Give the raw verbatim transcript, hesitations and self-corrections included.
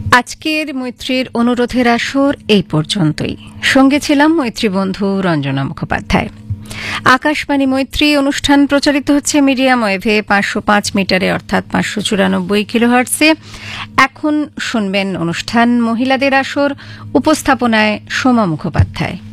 আজকের মৈত্রীর অনুরোধের আসর এই পর্যন্তই। সঙ্গে ছিলাম মৈত্রী বন্ধু রঞ্জনা মুখোপাধ্যায়। আকাশবাণী মৈত্রী অনুষ্ঠান প্রচারিত হচ্ছে মিডিয়াম ওয়েভে পাঁচশো পাঁচ মিটারে অর্থাৎ পাঁচশো চুরানব্বই কিলোহার্টসে। এখন শুনবেন অনুষ্ঠান মহিলাদের আসর, উপস্থাপনায় সোমা মুখোপাধ্যায়।